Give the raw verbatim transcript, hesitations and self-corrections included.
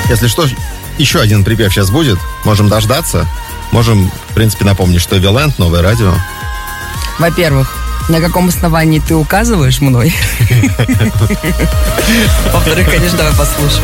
Если что, еще один припев сейчас будет. Можем дождаться. Можем, в принципе, напомнить, что Виолент, новое радио. Во-первых, на каком основании ты указываешь мной? Во-вторых, конечно, давай послушаем.